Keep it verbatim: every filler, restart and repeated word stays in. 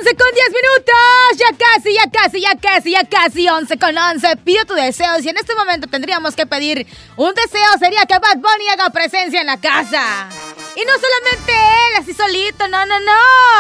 once con diez minutos. Ya casi, ya casi, ya casi, ya casi. once con once. Pide tu deseo. Si en este momento tendríamos que pedir un deseo, sería que Bad Bunny haga presencia en la casa. Y no solamente él, así solito. No, no, no.